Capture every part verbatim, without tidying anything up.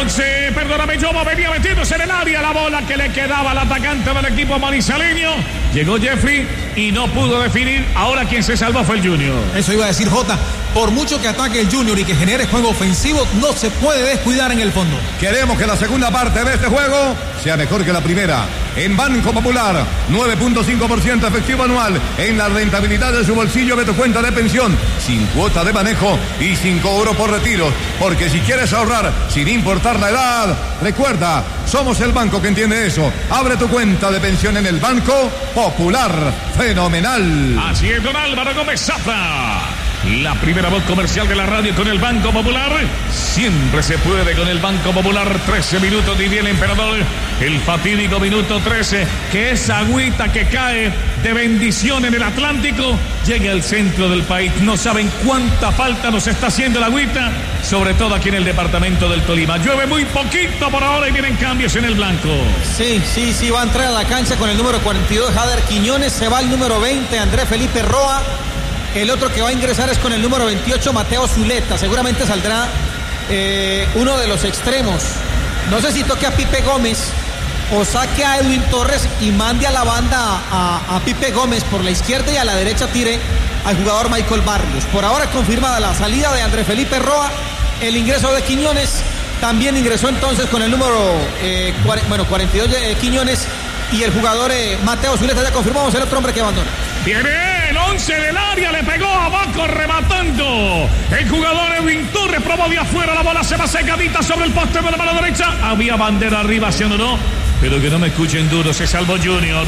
once, perdóname, Yobo venía metiéndose en el área, la bola que le quedaba al atacante del equipo manizaleño. Llegó Jeffrey y no pudo definir. Ahora quien se salvó fue el Junior. Eso iba a decir Jota. Por mucho que ataque el Junior y que genere juego ofensivo, no se puede descuidar en el fondo. Queremos que la segunda parte de este juego sea mejor que la primera. En Banco Popular, nueve punto cinco por ciento efectivo anual en la rentabilidad de su bolsillo de tu cuenta de pensión, sin cuota de manejo y sin cobro por retiro. Porque si quieres ahorrar sin importar la edad, recuerda, somos el banco que entiende eso. Abre tu cuenta de pensión en el Banco Popular. Fenomenal. Así es, don Álvaro Gómez Zafra. La primera voz comercial de la radio con el Banco Popular. Siempre se puede con el Banco Popular. trece minutos y viene el emperador. El fatídico minuto trece. Que esa agüita que cae de bendición en el Atlántico llegue al centro del país. No saben cuánta falta nos está haciendo la agüita. Sobre todo aquí en el departamento del Tolima. Llueve muy poquito por ahora y vienen cambios en el blanco. Sí, sí, sí. Va a entrar a la cancha con el número cuarenta y dos, Jader Quiñones. Se va el número veinte, Andrés Felipe Roa. El otro que va a ingresar es con el número veintiocho, Mateo Zuleta. Seguramente saldrá eh, uno de los extremos. No sé si toque a Pipe Gómez o saque a Edwin Torres y mande a la banda a, a, a Pipe Gómez por la izquierda y a la derecha tire al jugador Michael Barrios. Por ahora confirmada la salida de Andrés Felipe Roa, el ingreso de Quiñones. También ingresó entonces con el número eh, cuarenta, bueno, cuarenta y dos de Quiñones y el jugador eh, Mateo Zuleta. Ya confirmamos el otro hombre que abandona. Viene el once del área, le pegó abajo rematando. El jugador Edwin Torres probó de afuera, la bola se va secadita sobre el poste de la mano derecha. Había bandera arriba, ¿sí o no? Pero que no me escuchen duro, se salvó Junior.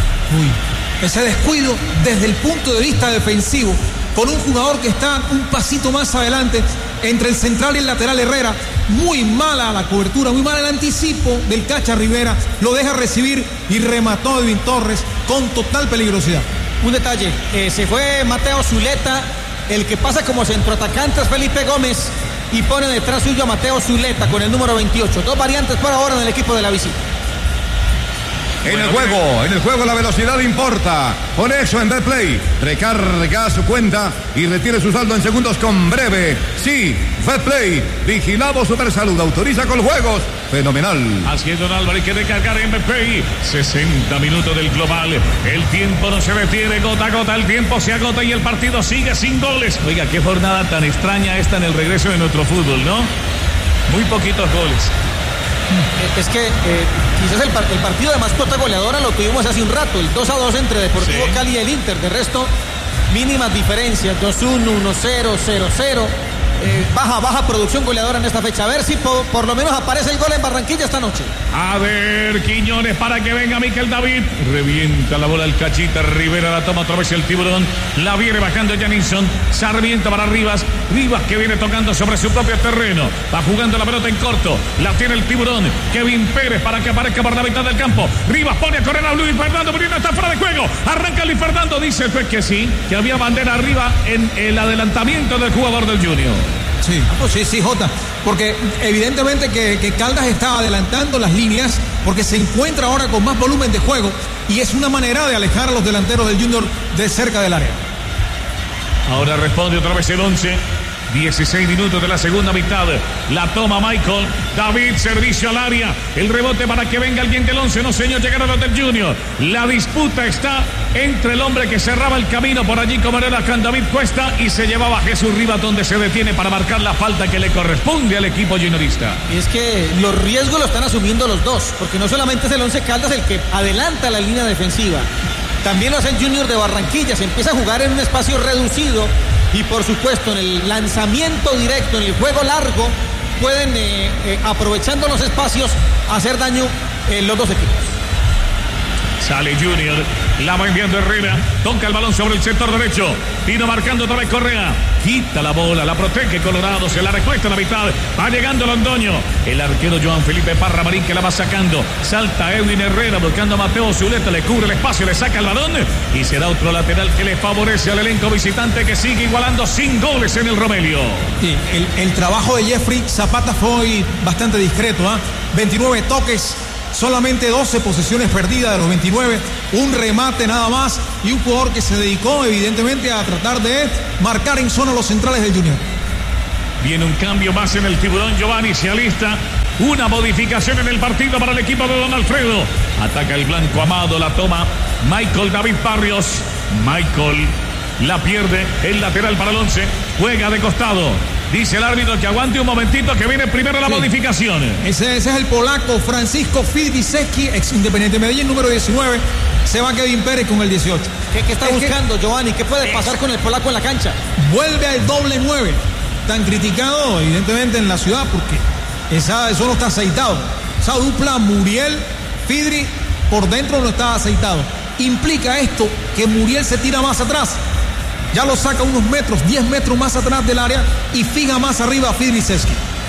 Uy, ese descuido desde el punto de vista defensivo, con un jugador que está un pasito más adelante entre el central y el lateral Herrera. Muy mala la cobertura, muy mal el anticipo del Cacha Rivera. Lo deja recibir y remató a Edwin Torres con total peligrosidad. Un detalle, eh, se fue Mateo Zuleta, el que pasa como centroatacante es Felipe Gómez y pone detrás suyo a Mateo Zuleta con el número veintiocho. Dos variantes por ahora en el equipo de la visita. En el juego, en el juego la velocidad importa. Por eso en Betplay, recarga su cuenta y retire su saldo en segundos con Breve. Sí, Betplay, vigilado Supersalud, autoriza con juegos. Fenomenal. Así es, don Álvaro, hay que recargar en Betplay. sesenta minutos del global. El tiempo no se detiene, gota a gota, el tiempo se agota y el partido sigue sin goles. Oiga, qué jornada tan extraña esta en el regreso de nuestro fútbol, ¿no? Muy poquitos goles. Es que eh, quizás el, el partido de mascota goleadora lo tuvimos hace un rato, el dos a dos entre Deportivo sí. Cali y el Inter. De resto, mínimas diferencias, dos uno, uno cero, cero cero. Eh, baja, baja producción goleadora en esta fecha. A ver si po, por lo menos aparece el gol en Barranquilla esta noche. A ver, Quiñones para que venga Miquel David. Revienta la bola el Cachita. Rivera la toma otra vez el Tiburón. La viene bajando Janinson. Sarmiento para Rivas. Rivas que viene tocando sobre su propio terreno. Va jugando la pelota en corto. La tiene el Tiburón. Kevin Pérez para que aparezca por la mitad del campo. Rivas pone a correr a Luis Fernando. Brino está fuera de juego. Arranca Luis Fernando. Dice el juez que sí, que había bandera arriba en el adelantamiento del jugador del Junior. Sí, ah, pues sí, sí, Jota, porque evidentemente que, que Caldas está adelantando las líneas porque se encuentra ahora con más volumen de juego y es una manera de alejar a los delanteros del Junior de cerca del área. Ahora responde otra vez el once. dieciséis minutos de la segunda mitad. La toma Michael David, servicio al área. El rebote para que venga alguien del once. No, señor, llegaron los del Junior. La disputa está entre el hombre que cerraba el camino por allí como era Can David Cuesta y se llevaba a Jesús Rivas, donde se detiene para marcar la falta que le corresponde al equipo juniorista. Y es que los riesgos lo están asumiendo los dos, porque no solamente es el Once Caldas el que adelanta la línea defensiva, también lo hace el Junior de Barranquilla. Se empieza a jugar en un espacio reducido y por supuesto en el lanzamiento directo, en el juego largo, pueden eh, eh, aprovechando los espacios hacer daño eh, los dos equipos. Sale Junior, la va enviando Herrera, toca el balón sobre el sector derecho, vino marcando otra vez Correa, quita la bola, la protege Colorado, se la recuesta a la mitad, va llegando Londoño, el arquero Joan Felipe Parra Marín que la va sacando, salta Edwin Herrera buscando a Mateo Zuleta, le cubre el espacio, le saca el balón y será otro lateral que le favorece al elenco visitante que sigue igualando sin goles en el Romelio. Sí, el, el trabajo de Jeffrey Zapata fue hoy bastante discreto, ¿eh? veintinueve toques, solamente doce posesiones perdidas de los veintinueve, un remate nada más y un jugador que se dedicó evidentemente a tratar de marcar en zona los centrales del Junior. Viene un cambio más en el Tiburón, Giovanni se alista Una modificación en el partido para el equipo de Don Alfredo. Ataca el blanco Amado, la toma Michael David Barrios. Michael la pierde, el lateral para el once. Juega de costado. Dice el árbitro que aguante un momentito, que viene primero la sí. modificación. Ese, ese es el polaco Francisco Fidrisewski, ex Independiente Medellín, número diecinueve. Se va Kevin Pérez con el dieciocho. ¿Qué, qué está es buscando, que... Giovanni? ¿Qué puede pasar es... con el polaco en la cancha? Vuelve al doble nueve. Tan criticado, evidentemente, en la ciudad, porque esa, eso no está aceitado. Esa dupla Muriel, Fidri, por dentro no está aceitado. Implica esto que Muriel se tira más atrás. Ya lo saca unos metros, diez metros más atrás del área y fija más arriba a Fidrisewski.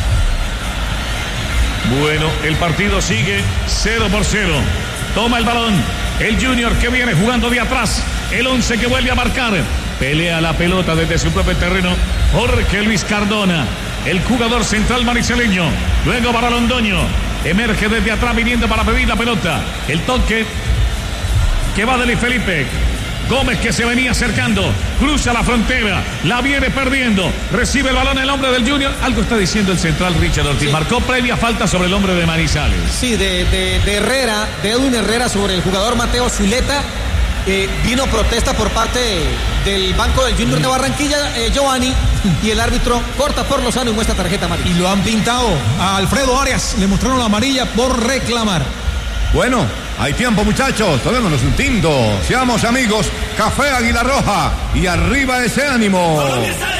Bueno, el partido sigue cero por cero. Toma el balón el Junior, que viene jugando de atrás. El once que vuelve a marcar. Pelea la pelota desde su propio terreno Jorge Luis Cardona, el jugador central mariceleño. Luego para Londoño. Emerge desde atrás viniendo para pedir la pelota. El toque que va de Luis Felipe. Gómez, que se venía acercando, cruza la frontera, la viene perdiendo, recibe el balón el hombre del Junior. Algo está diciendo el central Richard Ortiz. Sí. Marcó previa falta sobre el hombre de Manizales. Sí, de, de, de Herrera, de Edwin Herrera sobre el jugador Mateo Zuleta. Eh, vino protesta por parte del banco del Junior de Barranquilla, eh, Giovanni, y el árbitro corta por Lozano y muestra tarjeta amarilla. Y lo han pintado a Alfredo Arias, le mostraron la amarilla por reclamar. Bueno, hay tiempo, muchachos, tomémonos un tinto, seamos amigos. Café Águila Roja y arriba ese ánimo.